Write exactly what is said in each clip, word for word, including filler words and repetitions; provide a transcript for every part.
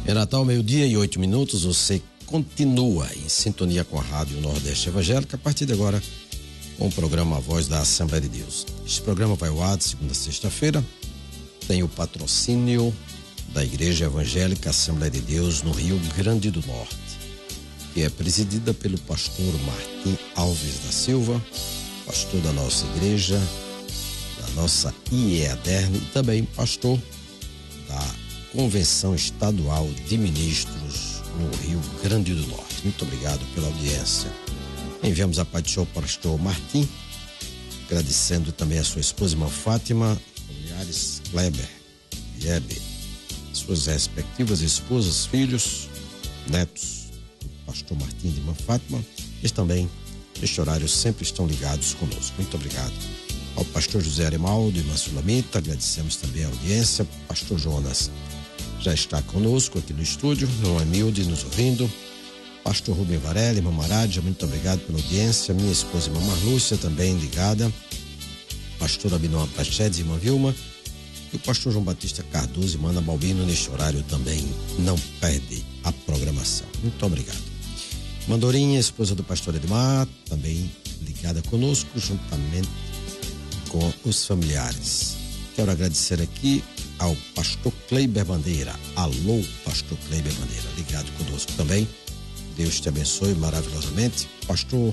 É Natal, meio-dia e oito minutos, você continua em sintonia com a Rádio Nordeste Evangélica, a partir de agora com o programa A Voz da Assembleia de Deus. Este programa vai ao ar de segunda a sexta-feira, tem o patrocínio da Igreja Evangélica Assembleia de Deus no Rio Grande do Norte, que é presidida pelo pastor Martim Alves da Silva, pastor da nossa igreja, da nossa I E A D E R N e também pastor da Convenção Estadual de Ministros no Rio Grande do Norte. Muito obrigado pela audiência. Enviamos a paz do Senhor para o pastor Martim, agradecendo também a sua esposa, irmã Fátima, familiares Kleber, Liebe, suas respectivas esposas, filhos, netos, do pastor Martim e de irmã Fátima, eles também, neste horário, sempre estão ligados conosco. Muito obrigado. Ao pastor José Arimaldo e irmã Sulamita, agradecemos também a audiência. Pastor Jonas já está conosco aqui no estúdio, irmão Emilde nos ouvindo, pastor Rubem Varela, irmã Maradia, muito obrigado pela audiência, minha esposa, irmã Marlúcia, também ligada, pastor Abinão Prachedes, irmã Vilma, e o pastor João Batista Cardoso e irmã Ana Balbino, neste horário também não perde a programação. Muito obrigado. Mandorinha, esposa do pastor Edmar, também ligada conosco, juntamente com os familiares. Quero agradecer aqui ao pastor Kleiber Bandeira. Alô, pastor Kleiber Bandeira, ligado conosco também. Deus te abençoe maravilhosamente. Pastor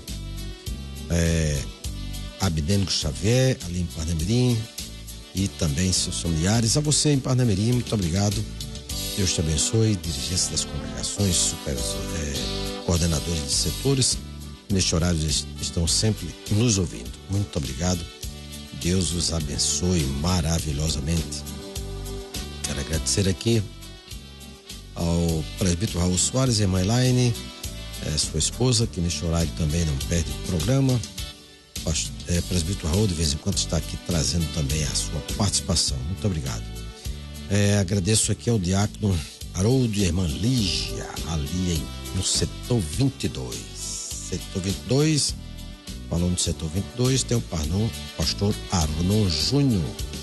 é, Abdênico Xavier, ali em Parnamirim, e também seus familiares. A você em Parnamirim, muito obrigado. Deus te abençoe. Dirigência das congregações, super, é, coordenadores de setores, neste horário estão sempre nos ouvindo. Muito obrigado. Deus os abençoe maravilhosamente. Quero agradecer aqui ao presbítero Raul Soares e irmã Elaine, é, sua esposa, que neste horário também não perde o programa. O é, presbítero Raul de vez em quando está aqui trazendo também a sua participação. Muito obrigado. É, agradeço aqui ao diácono Haroldo e a irmã Lígia, ali em, no setor vinte e dois. Setor vinte e dois, falando do setor vinte e dois, tem o pastor Arnon Júnior.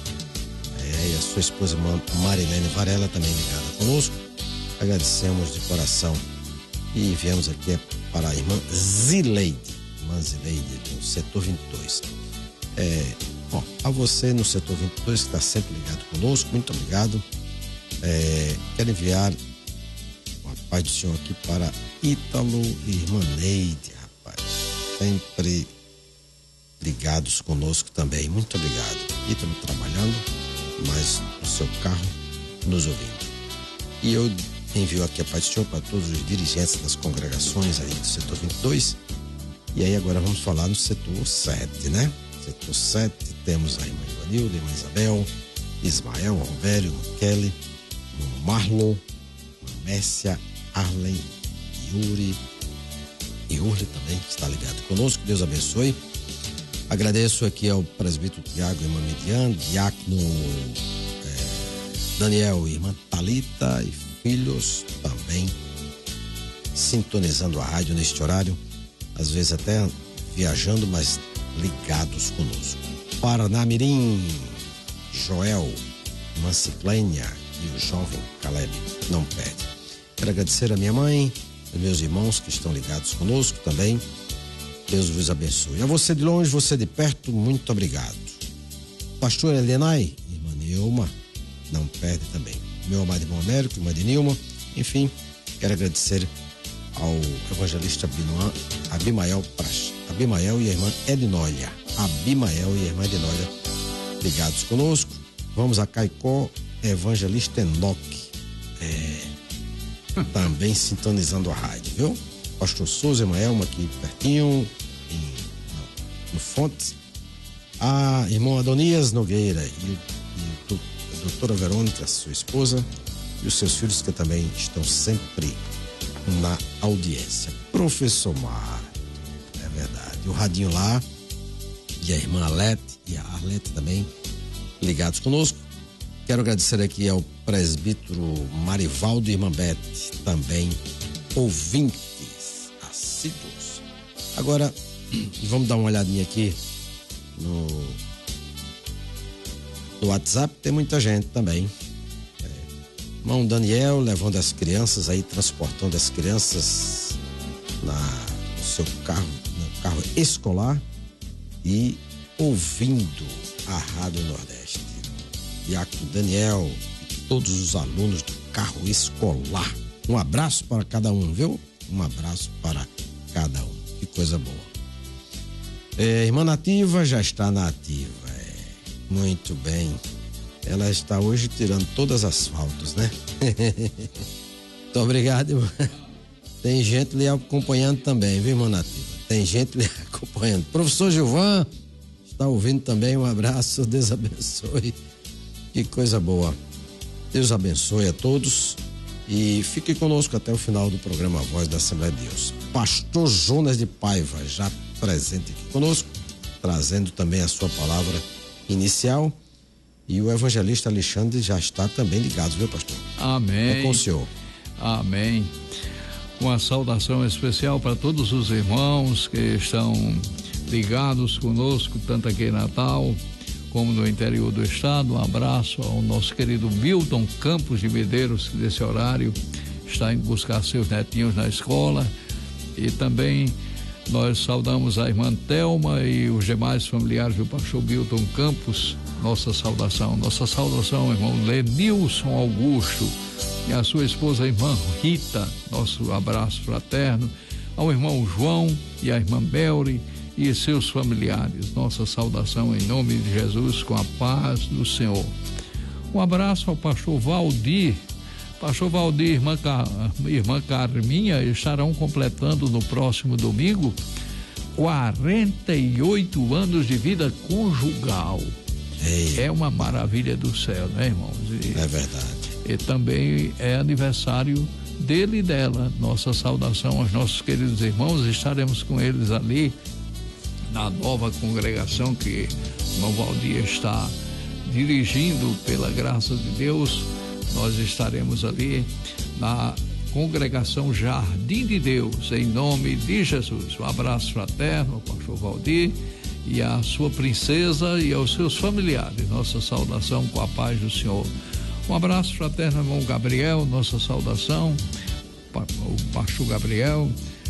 É, e a sua esposa, irmã Marilene Varela, também ligada conosco. Agradecemos de coração e viemos aqui para a irmã Zileide, irmã Zileide, do setor vinte e dois. É, bom, a você no setor vinte e dois que está sempre ligado conosco, muito obrigado. É, quero enviar a paz do Senhor aqui para Ítalo e irmã Neide, rapaz, sempre ligados conosco também. Muito obrigado. Ítalo trabalhando, mas no seu carro nos ouvindo. E eu envio aqui a paz do Senhor para todos os dirigentes das congregações aí do setor vinte e dois. E aí agora vamos falar no setor sete, né? Setor sete, temos a irmã Ivanilda, a irmã Isabel, Ismael, Rovério, Kelly, Marlon, Mércia, Arlen, Yuri e Urli também, que está ligado conosco. Deus abençoe. Agradeço aqui ao presbítero Tiago e irmã Mediano, diácono eh, Daniel e irmã Talita e filhos também sintonizando a rádio neste horário, às vezes até viajando, mas ligados conosco. Paranamirim, Joel, irmã Ciclênia e o jovem Caleb, não perde. Quero agradecer a minha mãe, aos meus irmãos que estão ligados conosco também. Deus vos abençoe. A você de longe, você de perto, muito obrigado. Pastor Elenay, irmã Nilma, não perde também. Meu amado irmão Américo, irmã de Nilma, enfim, quero agradecer ao evangelista Abimael, Abimael e a irmã Ednólia. Abimael e a irmã Ednólia ligados conosco. Vamos a Caicó, evangelista Enoque, é, também sintonizando a rádio, viu? Pastor Souza, irmã Elma aqui pertinho, em, no, no Fontes. A irmã Adonias Nogueira e, e a doutora Verônica, sua esposa, e os seus filhos que também estão sempre na audiência. Professor Mar, é verdade. O radinho lá, e a irmã Alete e a Arlete também ligados conosco. Quero agradecer aqui ao presbítero Marivaldo e irmã Bete, também ouvintes assíduos. Agora, vamos dar uma olhadinha aqui no, no WhatsApp, tem muita gente também. É, Irmão Daniel levando as crianças aí, transportando as crianças na, no seu carro, no carro escolar e ouvindo a Rádio Nordeste. Diácono Daniel e todos os alunos do carro escolar. Um abraço para cada um, viu? Um abraço para cada um. Que coisa boa. É, irmã Nativa já está na ativa. É, muito bem. Ela está hoje tirando todas as faltas, né? Muito obrigado, irmã. Tem gente lhe acompanhando também, viu, irmã Nativa? Tem gente lhe acompanhando. Professor Gilvan está ouvindo também. Um abraço. Deus abençoe. Que coisa boa. Deus abençoe a todos. E fique conosco até o final do programa Voz da Assembleia de Deus. Pastor Jonas de Paiva, já presente aqui conosco, trazendo também a sua palavra inicial. E o evangelista Alexandre já está também ligado, viu, pastor? Amém. É com o senhor. Amém. Uma saudação especial para todos os irmãos que estão ligados conosco, tanto aqui em Natal como no interior do estado. Um abraço ao nosso querido Milton Campos de Medeiros, que nesse horário está indo buscar seus netinhos na escola. E também nós saudamos a irmã Thelma e os demais familiares do pastor Milton Campos. Nossa saudação, nossa saudação, irmão Lenilson Augusto e a sua esposa, a irmã Rita. Nosso abraço fraterno ao irmão João e à irmã Belri e seus familiares. Nossa saudação em nome de Jesus, com a paz do Senhor. Um abraço ao pastor Valdir. Pastor Valdir e irmã, Car... irmã Carminha estarão completando no próximo domingo quarenta e oito anos de vida conjugal. Ei. É uma maravilha do céu, né, irmãos? E, é verdade. E também é aniversário dele e dela. Nossa saudação aos nossos queridos irmãos. Estaremos com eles ali na nova congregação que o irmão Valdir está dirigindo, pela graça de Deus. Nós estaremos ali na congregação Jardim de Deus, em nome de Jesus. Um abraço fraterno ao pastor Valdir e à sua princesa e aos seus familiares. Nossa saudação com a paz do Senhor. Um abraço fraterno ao irmão Gabriel, nossa saudação, o pastor Gabriel,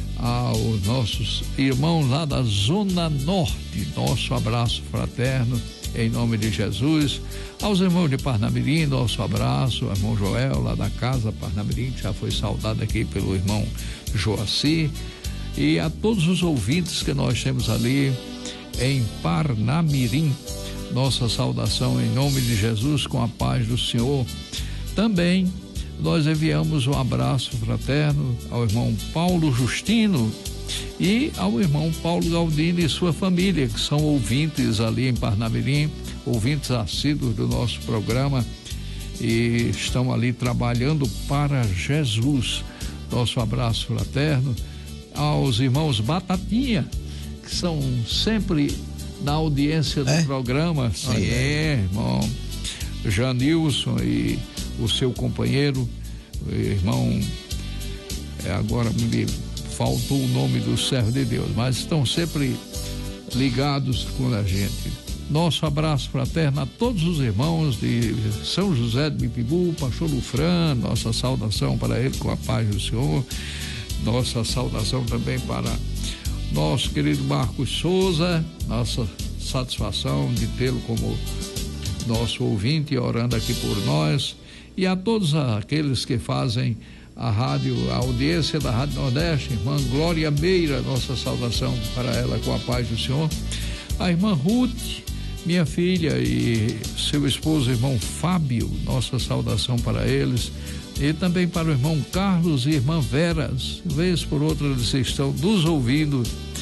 aos nossos irmãos lá da Zona Norte, nosso abraço fraterno em nome de Jesus. Aos irmãos de Parnamirim, nosso abraço, ao irmão Joel lá da casa Parnamirim, que já foi saudado aqui pelo irmão Joaci, e a todos os ouvintes que nós temos ali em Parnamirim, nossa saudação em nome de Jesus, com a paz do Senhor. Também nós enviamos um abraço fraterno ao irmão Paulo Justino e ao irmão Paulo Galdini e sua família, que são ouvintes ali em Parnamirim, ouvintes assíduos do nosso programa e estão ali trabalhando para Jesus. Nosso abraço fraterno aos irmãos Batatinha, que são sempre na audiência do é? programa. Sim, é, irmão Janilson e o seu companheiro, o irmão, é, agora me faltou o nome do servo de Deus, mas estão sempre ligados com a gente. Nosso abraço fraterno a todos os irmãos de São José de Mipibu, pastor Lufran, nossa saudação para ele com a paz do Senhor. Nossa saudação também para nosso querido Marcos Souza, nossa satisfação de tê-lo como nosso ouvinte, orando aqui por nós, e a todos aqueles que fazem a rádio, a audiência da Rádio Nordeste, irmã Glória Meira, nossa saudação para ela com a paz do Senhor. A irmã Ruth, minha filha, e seu esposo, irmão Fábio, nossa saudação para eles. E também para o irmão Carlos e irmã Veras, vez por outra eles estão nos ouvindo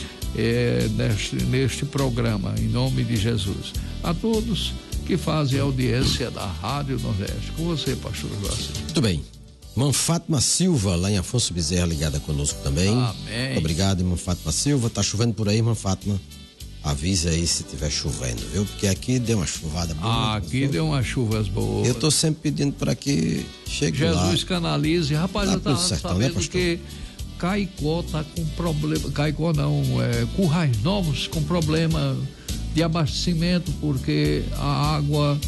é, neste, neste programa, em nome de Jesus. A todos que fazem a audiência da Rádio Nordeste. Com você, pastor Joaci. Muito bem. Irmã Fátima Silva, lá em Afonso Bezerra, ligada conosco também. Amém. Muito obrigado, irmã Fátima Silva. Tá chovendo por aí, irmã Fátima? Avise aí se tiver chovendo, viu? Porque aqui deu uma chuvada boa. Ah, aqui deu umas chuvas boas. Eu tô sempre pedindo para que chegue Jesus lá. Jesus canalize. Rapaz, tá eu tava certo, sabendo né, que Caicó tá com problema, Caicó não, é, Currais Novos com problema de abastecimento, porque a água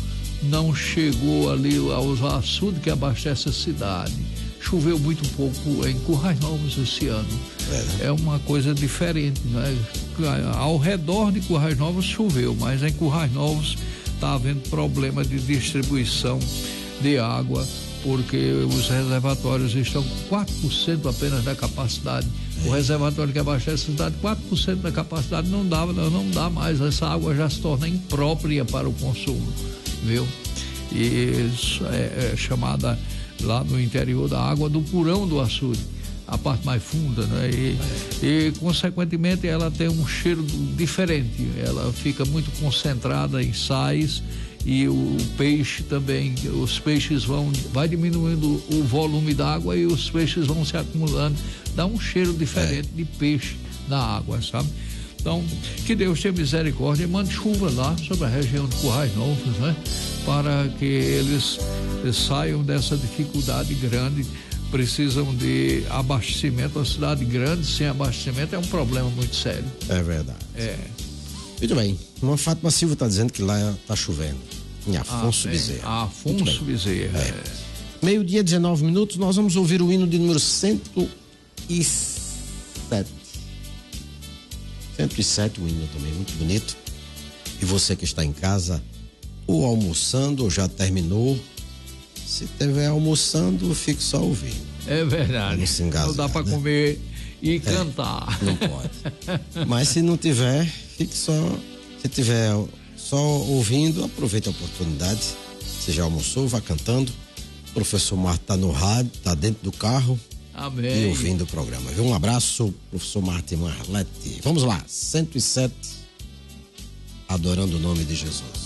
não chegou ali aos açudes que abastece a cidade. Choveu muito pouco em Currais Novos esse ano. É, é uma coisa diferente, né? Ao redor de Currais Novos choveu, mas em Currais Novos está havendo problema de distribuição de água, porque os reservatórios estão com quatro por cento apenas da capacidade. O reservatório que abastece a cidade, quatro por cento da capacidade não dá, não dá mais. Essa água já se torna imprópria para o consumo, viu? E isso é, é chamada lá no interior da água do Purão do Açude, a parte mais funda, né? E, e consequentemente ela tem um cheiro diferente, ela fica muito concentrada em sais, e o peixe também, os peixes vão, vai diminuindo o volume da água e os peixes vão se acumulando, dá um cheiro diferente é. de peixe na água, sabe? Então, que Deus tenha misericórdia e mande chuva lá sobre a região de Currais Novos, né? Para que eles saiam dessa dificuldade grande. Precisam de abastecimento. Uma cidade grande sem abastecimento é um problema muito sério. É verdade. É. Muito bem. Uma Fátima Silva está dizendo que lá está chovendo. Em Afonso ah, Bezerra. Afonso Bezerra. É. É. Meio-dia, dezenove minutos, nós vamos ouvir o hino de número cento e sete. cento e sete, o hino também, muito bonito. E você que está em casa, ou almoçando, ou já terminou, se estiver almoçando, fique só ouvindo. É verdade. Não se engasgar, não dá para né? comer e é, cantar. Não pode. Mas se não tiver, fique só. Se tiver só ouvindo, aproveite a oportunidade. Você já almoçou, vá cantando. O professor Marta está no rádio, está dentro do carro. Amém. E ouvindo o programa. Viu? Um abraço, professor Marta Marlete. Vamos lá, cento e sete, adorando o nome de Jesus.